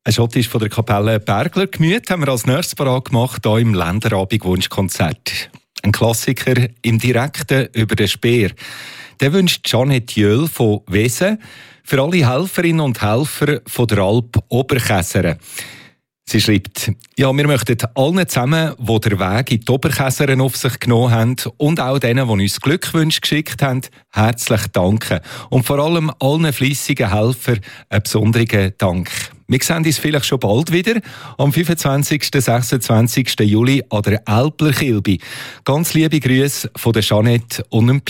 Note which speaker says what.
Speaker 1: Ein Schottisch von der Kapelle Bergler Gemüt haben wir als nächstes parat gemacht, hier im Länderabend-Wunschkonzert. Ein Klassiker im Direkten über den Speer. Der wünscht Jeanette Jöhl von Wesen für alle Helferinnen und Helfer von der Alp Oberkäseren. Sie schreibt, ja, wir möchten allen zusammen, die den Weg in die Oberkäseren auf sich genommen haben und auch denen, die uns Glückwünsche geschickt haben, herzlich danken. Und vor allem allen fleissigen Helfern einen besonderen Dank. Wir sehen uns vielleicht schon bald wieder, am 25. und 26. Juli an der Älplerkilbi. Ganz liebe Grüße von der Jeanette und dem